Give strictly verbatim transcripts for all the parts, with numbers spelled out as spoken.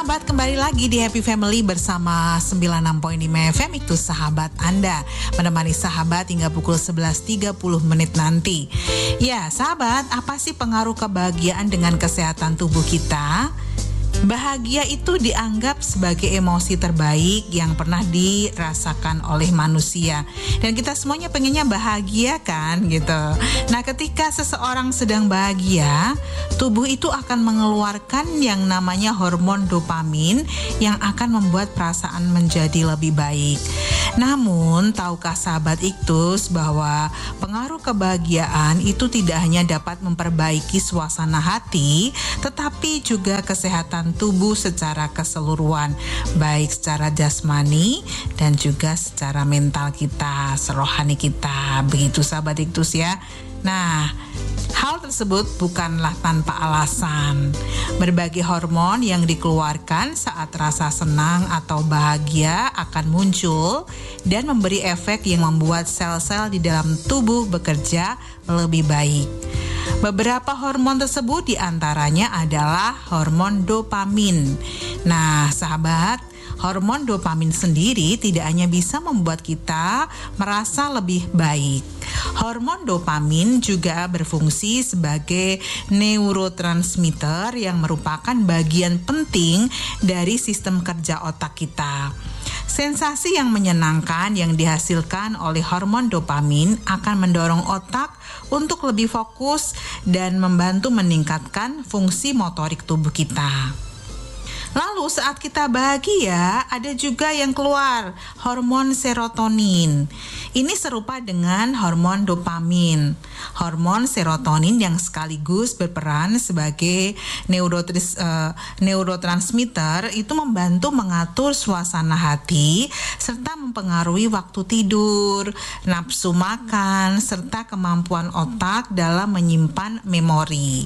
sahabat, kembali lagi di Happy Family bersama sembilan puluh enam koma lima F M, itu sahabat Anda, menemani sahabat hingga pukul sebelas tiga puluh menit nanti. Ya sahabat, apa sih pengaruh kebahagiaan dengan kesehatan tubuh kita? Bahagia itu dianggap sebagai emosi terbaik yang pernah dirasakan oleh manusia. Dan kita semuanya pengennya bahagia kan gitu. Nah, ketika seseorang sedang bahagia, tubuh itu akan mengeluarkan yang namanya hormon dopamin yang akan membuat perasaan menjadi lebih baik. Namun, tahukah sahabat Iktus bahwa pengaruh kebahagiaan itu tidak hanya dapat memperbaiki suasana hati, tetapi juga kesehatan tubuh secara keseluruhan, baik secara jasmani dan juga secara mental kita, rohani kita, begitu sahabat Iktus ya. Nah, hal tersebut bukanlah tanpa alasan. Berbagai hormon yang dikeluarkan saat rasa senang atau bahagia akan muncul dan memberi efek yang membuat sel-sel di dalam tubuh bekerja lebih baik. Beberapa hormon tersebut diantaranya adalah hormon dopamin. Nah, sahabat, hormon dopamin sendiri tidak hanya bisa membuat kita merasa lebih baik. Hormon dopamin juga berfungsi sebagai neurotransmitter yang merupakan bagian penting dari sistem kerja otak kita. Sensasi yang menyenangkan yang dihasilkan oleh hormon dopamin akan mendorong otak untuk lebih fokus dan membantu meningkatkan fungsi motorik tubuh kita. Lalu saat kita bahagia, ada juga yang keluar hormon serotonin. Ini serupa dengan hormon dopamin. Hormon serotonin yang sekaligus berperan sebagai neurotrans, uh, neurotransmitter itu membantu mengatur suasana hati serta mempengaruhi waktu tidur, nafsu makan, serta kemampuan otak dalam menyimpan memori.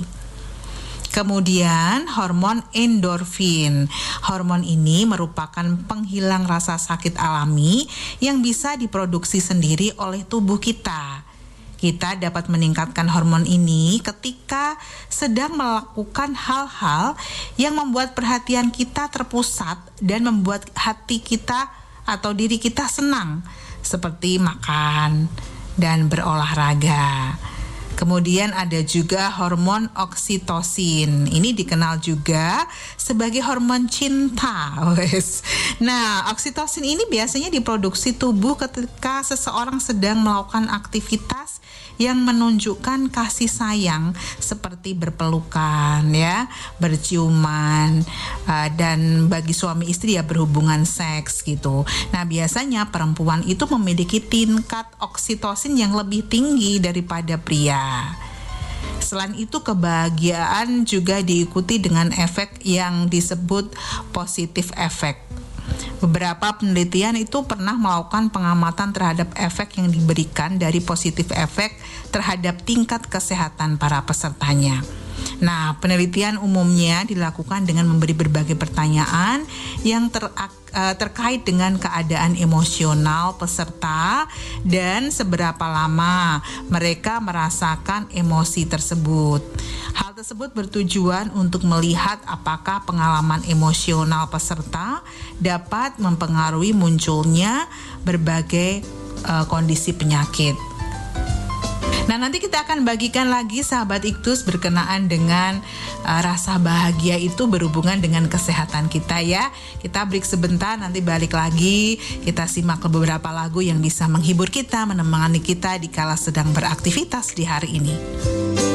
Kemudian hormon endorfin. Hormon ini merupakan penghilang rasa sakit alami yang bisa diproduksi sendiri oleh tubuh kita. Kita dapat meningkatkan hormon ini ketika sedang melakukan hal-hal yang membuat perhatian kita terpusat dan membuat hati kita atau diri kita senang, seperti makan dan berolahraga. Kemudian ada juga hormon oksitosin. Ini dikenal juga sebagai hormon cinta. Nah, oksitosin ini biasanya diproduksi tubuh ketika seseorang sedang melakukan aktivitas yang menunjukkan kasih sayang, seperti berpelukan ya, berciuman, uh, dan bagi suami istri ya berhubungan seks gitu. Nah, biasanya perempuan itu memiliki tingkat oksitosin yang lebih tinggi daripada pria. Selain itu, kebahagiaan juga diikuti dengan efek yang disebut positif efek. Beberapa penelitian itu pernah melakukan pengamatan terhadap efek yang diberikan dari positif efek terhadap tingkat kesehatan para pesertanya. Nah, penelitian umumnya dilakukan dengan memberi berbagai pertanyaan yang ter, uh, terkait dengan keadaan emosional peserta dan seberapa lama mereka merasakan emosi tersebut. Hal tersebut bertujuan untuk melihat apakah pengalaman emosional peserta dapat mempengaruhi munculnya berbagai uh, kondisi penyakit. Nah, nanti kita akan bagikan lagi sahabat Iktus berkenaan dengan uh, rasa bahagia itu berhubungan dengan kesehatan kita ya. Kita break sebentar, nanti balik lagi. Kita simak beberapa lagu yang bisa menghibur kita, menemani kita di kala sedang beraktivitas di hari ini.